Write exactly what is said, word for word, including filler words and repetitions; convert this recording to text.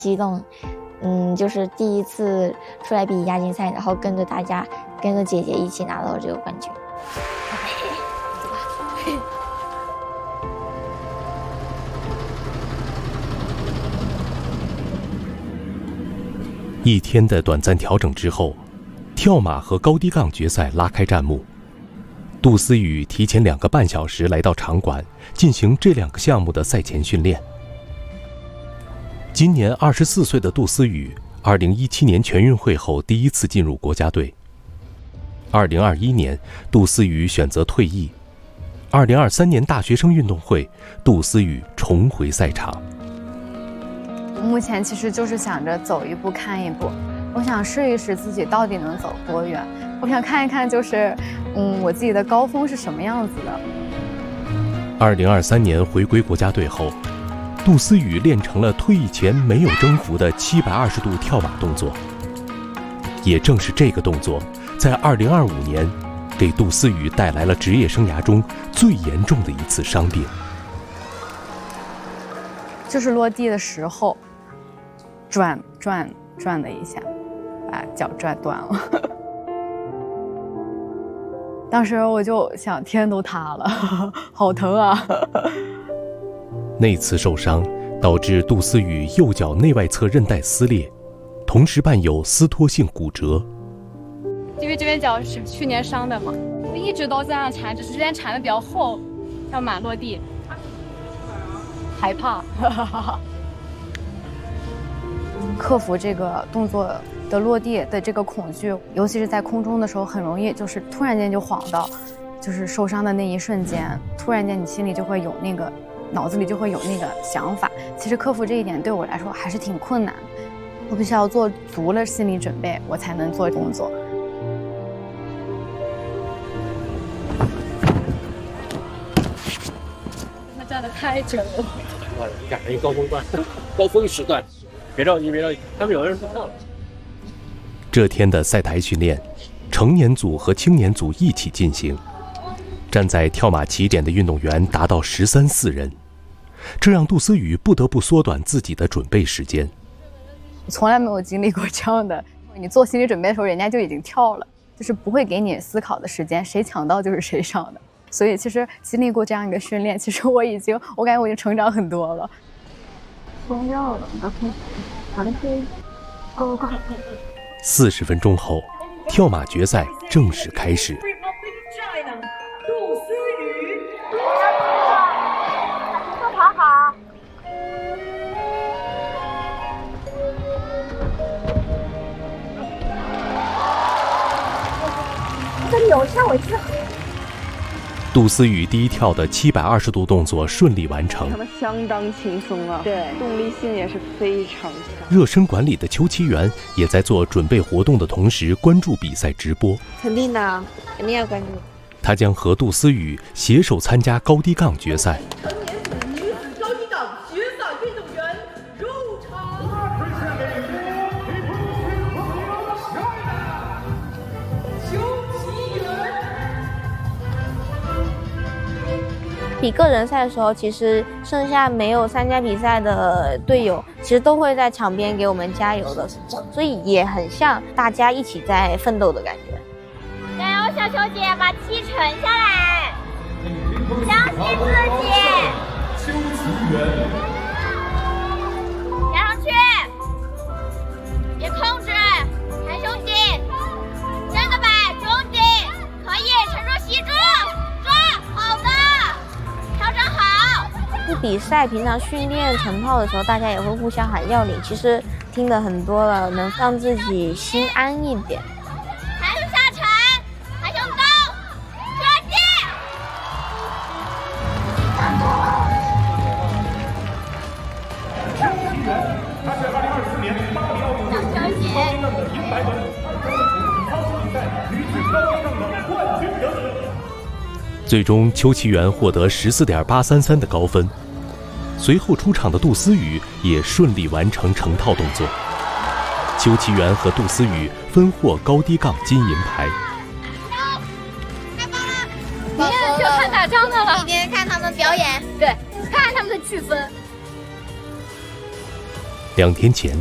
激动。嗯，就是第一次出来比亚锦赛，然后跟着大家，跟着姐姐一起拿到了这个冠军。 一天的短暂调整之后，跳马和高低杠决赛拉开战幕。杜思雨提前两个半小时来到场馆，进行这两个项目的赛前训练。今年二十四岁的杜思雨，二零一七年全运会后第一次进入国家队。二零二一年，杜思雨选择退役。二零二三年大学生运动会，杜思雨重回赛场。 目前其实就是想着走一步看一步，我想试一试自己到底能走多远。我想看一看，就是嗯，我自己的高峰是什么样子的。 二零二三年回归国家队后，杜思雨练成了退役前没有征服的七百二十度跳马动作。也正是这个动作，在二零二五年，给杜思雨带来了职业生涯中最严重的一次伤病。 就是落地的时候，转转转了一下，把脚转断了。当时我就想，天都塌了，好疼啊！ 那次受伤导致杜思雨右脚内外侧韧带撕裂，同时伴有撕脱性骨折。 因为这边脚是去年伤的嘛，我一直都这样缠，只是之前缠的比较厚，要马落地，害怕。 克服这个动作的落地的这个恐惧，尤其是在空中的时候，很容易就是突然间就晃到，就是受伤的那一瞬间，突然间你心里就会有那个，脑子里就会有那个想法。其实克服这一点对我来说还是挺困难的，我必须要做足了心理准备，我才能做动作。 他站得太准了， 赶上一高峰段，高峰时段。别着急，别着急，他们有的人说到了。 这天的赛台训练，成年组和青年组一起进行。站在跳马起点的运动员达到十三四人，这让杜思雨不得不缩短自己的准备时间。 从来没有经历过这样的，你做心理准备的时候，人家就已经跳了，就是不会给你思考的时间，谁抢到就是谁上的。所以其实经历过这样一个训练，其实我已经，我感觉我已经成长很多了。 松药了，然后好的可以，哦，快！ 四十分钟后，跳马决赛正式开始。 杜思雨， 都好好。这里有吓我一跳。 杜思雨第一跳的七百二十度动作顺利完成， 他们相当轻松啊，对，动力性也是非常强。 热身馆里的邱其元也在做准备活动的同时关注比赛直播。 肯定的，肯定要关注。 他将和杜思雨携手参加高低杠决赛。 成年组女子高低杠决赛运动员入场。邱其元。 比个人赛的时候，其实剩下没有参加比赛的队友，其实都会在场边给我们加油的，所以也很像大家一起在奋斗的感觉。 加油，小球姐，把气沉下来，相信自己。 邱其元， 加上去，别控制，抬胸肌，真的摆，胸肌，可以，沉住吸住，抓，好的。调整好。 比赛平常训练晨跑的时候，大家也会互相喊要领，其实听的很多了，能让自己心安一点。 抬胸下沉，抬胸高，抓紧。 邱其元，他是二零二四年巴黎奥运会女子高低杠的银牌得主，这是体操比赛女子高低杠的冠军得主。 最终，邱其元获得十四点八三三的高分。随后出场的杜思雨也顺利完成成套动作。邱其元和杜思雨分获高低杠金银牌。 太棒了！ 明天就看打仗的了， 明天看他们表演， 对，看看他们的剧分。 两天前，